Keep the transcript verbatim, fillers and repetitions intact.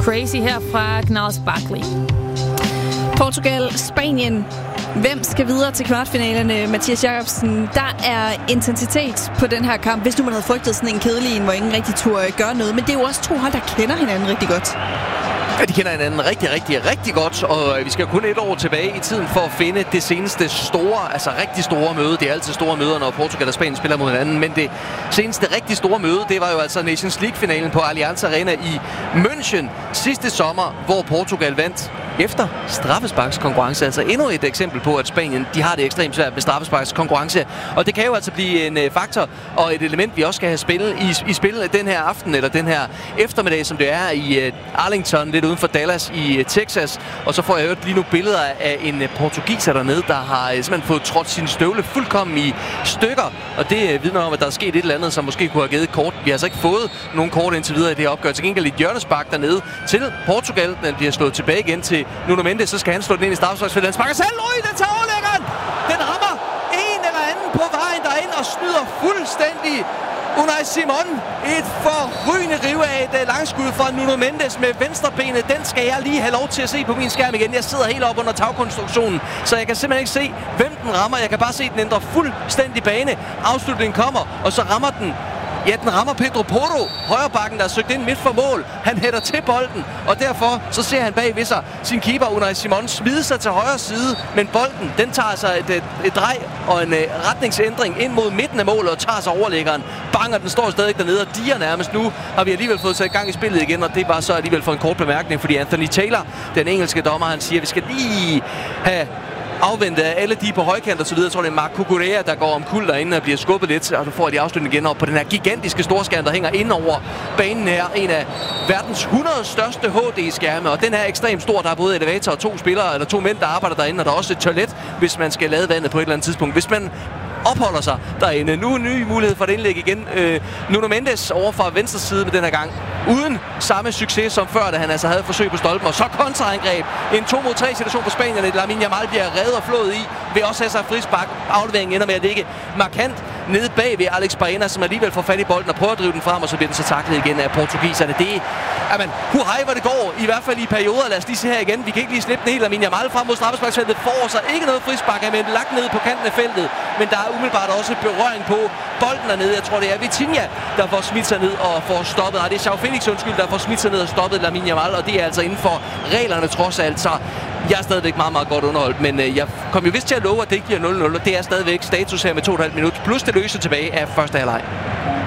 Crazy her fra Gnarls Barkley. Portugal, Spanien. Hvem skal videre til kvartfinalerne, Mathias Jacobsen? Der er intensitet på den her kamp, hvis nu man havde frygtet sådan en kedelig en, hvor ingen rigtig turde gøre noget. Men det er jo også to hold, der kender hinanden rigtig godt. Ja, de kender hinanden rigtig, rigtig, rigtig godt, og vi skal kun et år tilbage i tiden for at finde det seneste store, altså rigtig store møde. Det er altid store møder, når Portugal og Spanien spiller mod hinanden, men det seneste rigtig store møde, det var jo altså Nations League-finalen på Allianz Arena i München sidste sommer, hvor Portugal vandt efter straffesparkskonkurrence. Altså endnu et eksempel på, at Spanien, de har det ekstremt svært med straffesparkskonkurrence, og det kan jo altså blive en faktor og et element, vi også skal have spillet i, i spillet den her aften, eller den her eftermiddag, som det er i uh, Arlington, lidt uden for Dallas i uh, Texas. Og så får jeg hørt lige nu billeder af en uh, portugiser dernede, der har uh, simpelthen fået trådt sin støvle fuldkommen i stykker, og det uh, vidner om, at der er sket et eller andet, som måske kunne have givet kort. Vi har altså ikke fået nogen kort indtil videre i det her opgør. Til gengæld et hjørnespark dernede til Portugal, den bliver slået tilbage igen til Nuno Mendes, så skal han slå den ind i straffesparksfeltet. Han sparker selv ud, den tager overlæggeren! Den rammer en eller anden på vejen derind og snyder fuldstændig Unai Simon. Et forrygende rive af et langskud fra Nuno Mendes med venstrebenet. Den skal jeg lige have lov til at se på min skærm igen. Jeg sidder helt op under tagkonstruktionen, så jeg kan simpelthen ikke se, hvem den rammer. Jeg kan bare se, at den ændrer fuldstændig bane. Afslutningen kommer, og så rammer den Ja, den rammer Pedro Porro, højrebakken, der er søgt ind midt for mål. Han hætter til bolden, og derfor så ser han bag ved sig sin keeper Unai Simon smide sig til højre side. Men bolden, den tager sig et, et, et drej og en uh, retningsændring ind mod midten af målet og tager sig overlæggeren. Banger, den står stadig dernede og diger nærmest. Nu har vi alligevel fået sat gang i spillet igen, og det var så alligevel for en kort bemærkning, fordi Anthony Taylor, den engelske dommer, han siger, at vi skal lige have afvente af alle de på højkant og så videre. Jeg tror, det er Marc Cucurella, der går omkuld derinde og bliver skubbet lidt, og så får de afslutning igen op på den her gigantiske storskærm, der hænger ind over banen her. En af verdens hundrede største H D-skærme, og den er ekstremt stor. Der er både elevator og to spillere, eller to mænd, der arbejder derinde, og der er også et toilet, hvis man skal lade vandet på et eller andet tidspunkt. Hvis man opholder sig derinde. Nu en ny mulighed for et indlæg igen. Øh, Nuno Mendes over fra venstre side med den her gang. Uden samme succes som før, da han altså havde forsøg på stolpen. Og så kontraangreb. En to mod tre situation for Spanierne. Lamine Yamal bliver reddet og flået i. Vil også have sig frispark. Afleveringen ender med at ligge markant nede bag ved Alex Baena, som alligevel får fat i bolden og prøver at drive den frem, og så bliver den så taklet igen af portugiserne. Det er, jamen, hurra, hvor det går. I hvert fald i perioder. Lad os lige se her igen. Vi kan ikke lige slippe den helt. Lamine Yamal frem mod straffesparksfeltet. Får sig ikke noget frispark, men lagt ned på kanten af feltet. Men der er umiddelbart også berøring på bolden dernede. Jeg tror, det er Vitinha, der får smidt sig ned og får stoppet. Nej, det er João Felix, undskyld, der får smidt sig ned og stoppet Lamine Yamal, og det er altså inden for reglerne trods alt. Så jeg er stadigvæk meget, meget godt underholdt, men øh, jeg kom jo vist til at love, at det ikke giver nul nul, og det er stadigvæk status her med to komma fem minutter, plus det løser tilbage af første halvleg.